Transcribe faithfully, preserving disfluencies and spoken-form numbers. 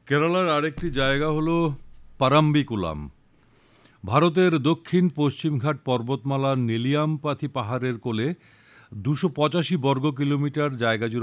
কেরালার আরেকটি জায়গা হলো পারাম্বিকুলাম। ভারতের দক্ষিণ পশ্চিমঘাট পর্বতমালার নেলিয়ামপাথি পাহাড়ের কোলে দুশো পঁচাশি বর্গ কিলোমিটার জায়গা জুড়ে